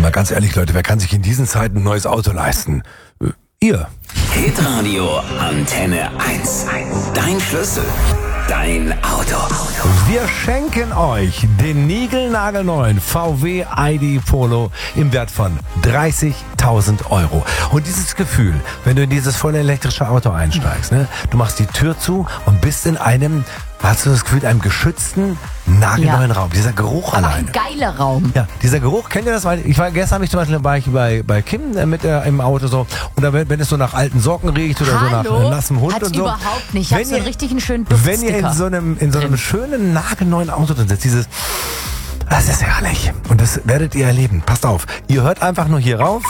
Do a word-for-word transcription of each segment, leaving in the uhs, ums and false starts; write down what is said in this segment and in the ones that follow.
mal ganz ehrlich, Leute, wer kann sich in diesen Zeiten ein neues Auto leisten? Äh, Ihr. Hitradio Antenne eins. Dein Schlüssel. Dein Auto. Wir schenken euch den niegelnagelneuen V W I D Polo im Wert von dreißigtausend Euro. Und dieses Gefühl, wenn du in dieses volle elektrische Auto einsteigst, ne, du machst die Tür zu und bist in einem, hast du das Gefühl, einem geschützten, nagelneuen Ja. Raum. Dieser Geruch Aber alleine. ein geiler Raum. Ja, dieser Geruch, kennt ihr das? Weil ich war gestern habe ich zum Beispiel war ich bei bei Kim äh, mit äh, im Auto so und da wenn, wenn es so nach alten Socken riecht oder Hallo? so nach äh, nassem Hund Hat's und so. überhaupt nicht. Ich hab Wenn so einen ihr- richtigen schönen Wenn ihr in Duftsticker so einem in so einem drin. schönen nagelneuen Auto drin sitzt, dieses das ist herrlich und das werdet ihr erleben. Passt auf, ihr hört einfach nur hier rauf.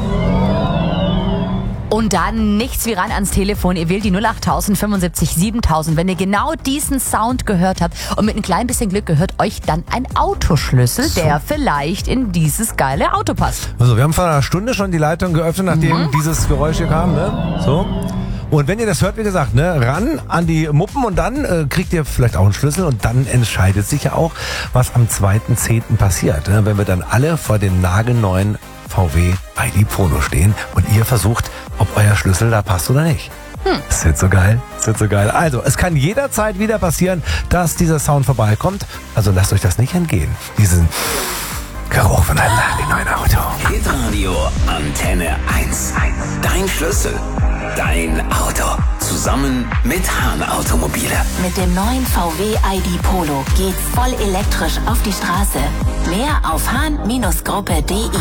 Und dann nichts wie ran ans Telefon. Ihr wählt die null achttausend fünfundsiebzig siebentausend. Wenn ihr genau diesen Sound gehört habt und mit ein klein bisschen Glück gehört euch dann ein Autoschlüssel, der vielleicht in dieses geile Auto passt. Also, wir haben vor einer Stunde schon die Leitung geöffnet, nachdem dieses Geräusch hier kam, ne? So. Und wenn ihr das hört, wie gesagt, ne, ran an die Muppen und dann äh, kriegt ihr vielleicht auch einen Schlüssel und dann entscheidet sich ja auch, was am zweiten zehnten passiert, ne? Wenn wir dann alle vor dem nagelneuen V W I D Polo stehen und ihr versucht, ob euer Schlüssel da passt oder nicht. Hm. Das wird so geil, das wird so geil. Also, es kann jederzeit wieder passieren, dass dieser Sound vorbeikommt. Also lasst euch das nicht entgehen. Diesen Geruch von einem nagelneuen Auto. Hitradio Antenne eins. Dein Schlüssel. Dein Auto. Zusammen mit Hahn Automobile. Mit dem neuen V W I D Polo geht's voll elektrisch auf die Straße. Mehr auf hahn Gruppe punkt de.